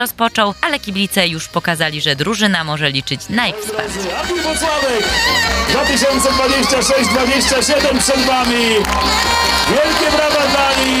rozpoczął, ale kibice już pokazali, że drużyna może liczyć na ich wsparcie. Artur Włocławek 2026-27 przed wami. Wielkie brawa dla nich.